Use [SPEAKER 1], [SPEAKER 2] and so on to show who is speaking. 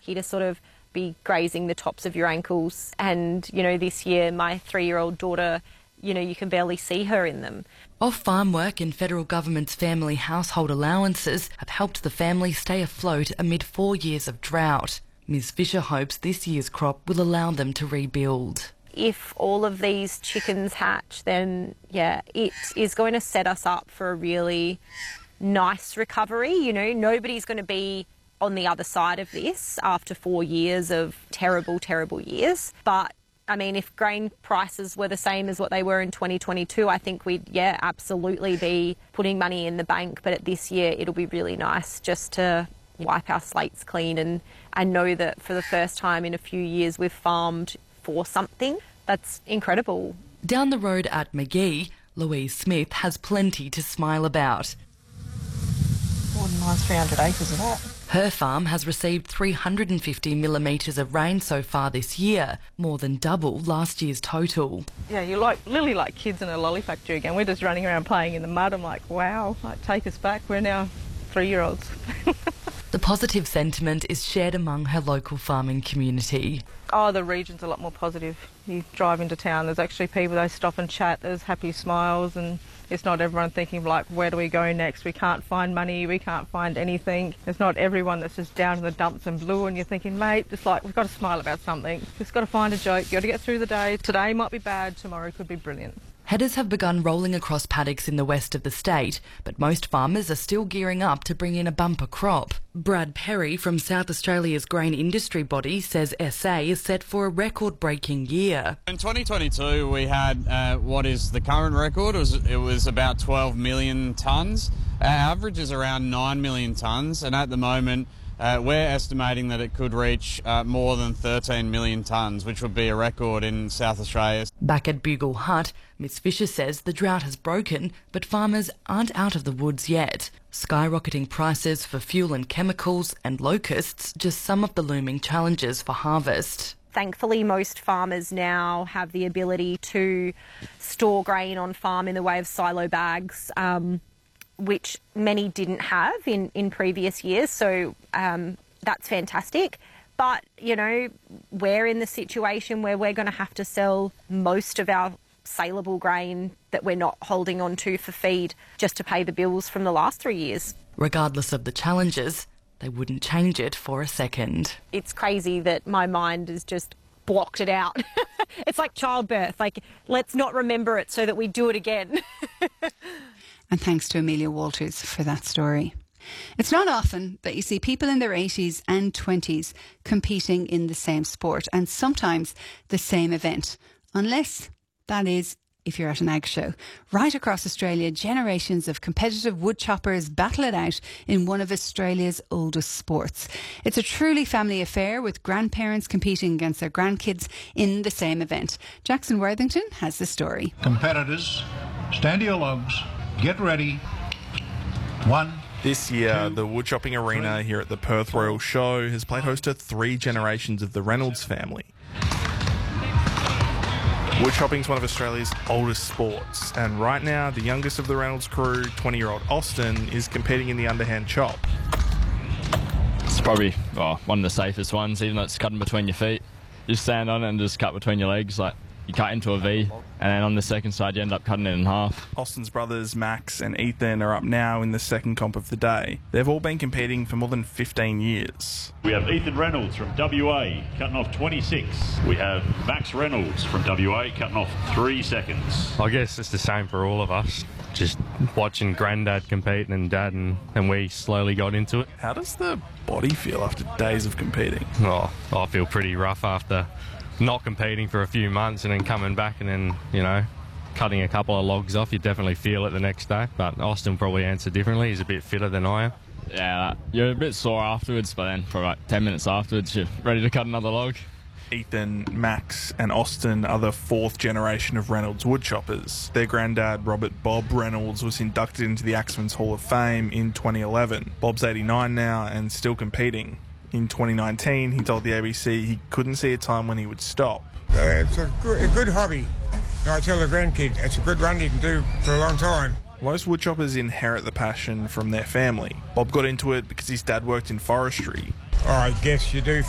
[SPEAKER 1] lucky to sort of be grazing the tops of your ankles. And, you know, this year my 3-year-old daughter, you know, you can barely see her in them.
[SPEAKER 2] Off-farm work and federal government's family household allowances have helped the family stay afloat amid 4 years of drought. Ms Fisher hopes this year's crop will allow them to rebuild.
[SPEAKER 1] If all of these chickens hatch, then, yeah, it is going to set us up for a really nice recovery. You know, nobody's going to be on the other side of this after 4 years of terrible, terrible years. But, I mean, if grain prices were the same as what they were in 2022, I think we'd, yeah, absolutely be putting money in the bank. But at this year, it'll be really nice just to wipe our slates clean and know that for the first time in a few years we've farmed for something. That's incredible.
[SPEAKER 2] Down the road at Magee, Louise Smith has plenty to smile about.
[SPEAKER 3] What a nice 300 acres of that.
[SPEAKER 2] Her farm has received 350 millimetres of rain so far this year, more than double last year's total.
[SPEAKER 3] Yeah, you're literally like kids in a lolly factory again. We're just running around playing in the mud. I'm like, wow, like, take us back. We're now 3-year-olds.
[SPEAKER 2] The positive sentiment is shared among her local farming community.
[SPEAKER 3] Oh, the region's a lot more positive. You drive into town, there's actually people, they stop and chat, there's happy smiles, and it's not everyone thinking like, where do we go next? We can't find money, we can't find anything. It's not everyone that's just down in the dumps and blue and you're thinking, mate, just like, we've got to smile about something. Just got to find a joke, got to get through the day. Today might be bad, tomorrow could be brilliant.
[SPEAKER 2] Headers have begun rolling across paddocks in the west of the state, but most farmers are still gearing up to bring in a bumper crop. Brad Perry from South Australia's grain industry body says SA is set for a record-breaking year.
[SPEAKER 4] In 2022 we had what is the current record. It was about 12 million tonnes. Our average is around 9 million tonnes, and at the moment we're estimating that it could reach more than 13 million tonnes, which would be a record in South Australia.
[SPEAKER 2] Back at Bugle Hut, Ms Fisher says the drought has broken, but farmers aren't out of the woods yet. Skyrocketing prices for fuel and chemicals and locusts, just some of the looming challenges for harvest.
[SPEAKER 1] Thankfully, most farmers now have the ability to store grain on farm in the way of silo bags, which many didn't have in previous years, so that's fantastic. But, you know, we're in the situation where we're going to have to sell most of our saleable grain that we're not holding on to for feed just to pay the bills from the last 3 years.
[SPEAKER 2] Regardless of the challenges, they wouldn't change it for a second.
[SPEAKER 1] It's crazy that my mind has just blocked it out. It's like childbirth, like, let's not remember it so that we do it again.
[SPEAKER 5] And thanks to Amelia Walters for that story. It's not often that you see people in their 80s and 20s competing in the same sport and sometimes the same event, unless, that is, if you're at an ag show. Right across Australia, generations of competitive woodchoppers battle it out in one of Australia's oldest sports. It's a truly family affair, with grandparents competing against their grandkids in the same event. Jackson Worthington has the story.
[SPEAKER 6] Competitors, stand to your logs, get ready. 1.
[SPEAKER 7] This year, the woodchopping arena here at the Perth Royal Show has played host to 3 generations of the Reynolds family. Woodchopping is one of Australia's oldest sports, and right now, the youngest of the Reynolds crew, 20-year-old Austin, is competing in the underhand chop.
[SPEAKER 8] It's probably one of the safest ones, even though it's cutting between your feet. You stand on it and just cut between your legs, like you cut into a V, and then on the second side you end up cutting it in half.
[SPEAKER 7] Austin's brothers Max and Ethan are up now in the second comp of the day. They've all been competing for more than 15 years.
[SPEAKER 9] We have Ethan Reynolds from WA cutting off 26. We have Max Reynolds from WA cutting off 3 seconds.
[SPEAKER 10] I guess it's the same for all of us. Just watching Grandad compete and Dad, and we slowly got into it.
[SPEAKER 7] How does the body feel after days of competing?
[SPEAKER 10] Oh, I feel pretty rough after not competing for a few months and then coming back and then, you know, cutting a couple of logs off. You definitely feel it the next day, but Austin probably answered differently. He's a bit fitter than I am.
[SPEAKER 8] Yeah, you're a bit sore afterwards, but then for about 10 minutes afterwards, you're ready to cut another log.
[SPEAKER 7] Ethan, Max and Austin are the 4th generation of Reynolds woodchoppers. Their granddad, Robert Bob Reynolds, was inducted into the Axemen's Hall of Fame in 2011. Bob's 89 now and still competing. In 2019, he told the ABC he couldn't see a time when he would stop.
[SPEAKER 11] It's a good hobby. I tell the grandkids, it's a good run you can do for a long time.
[SPEAKER 7] Most woodchoppers inherit the passion from their family. Bob got into it because his dad worked in forestry.
[SPEAKER 11] I guess you do